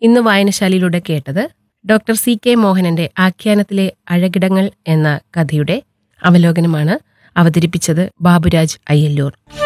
ഇന്ന് വായനശാലയിലൂടെ കേട്ടത് doctor CK മോഹനന്റെ ആഖ്യാനത്തിലെ അഴകിടങ്ങൾ എന്ന കഥയുടെ അവലോകനമാണ്. അവതരിപ്പിച്ചത് ബാബുരാജ് അയ്യല്ലൂർ.